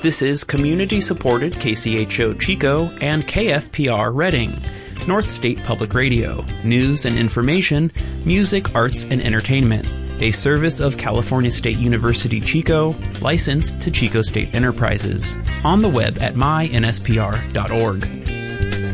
This is community-supported KCHO Chico and KFPR Reading, North State Public Radio, news and information, music, arts, and entertainment. A service of California State University Chico, licensed to Chico State Enterprises. On the web at mynspr.org.